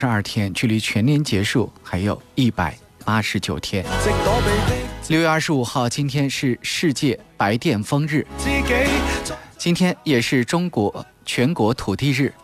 12天，距离全年结束还有189天。6月25号，今天是世界白癜风日，今天也是中国全国土地日。